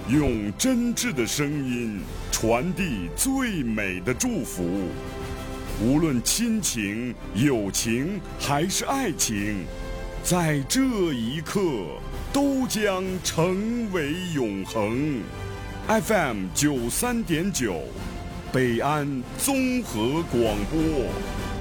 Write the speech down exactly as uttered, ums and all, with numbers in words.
用真挚的声音传递最美的祝福。无论亲情、友情还是爱情，在这一刻都将成为永恒。F M 九三点九，北安综合广播。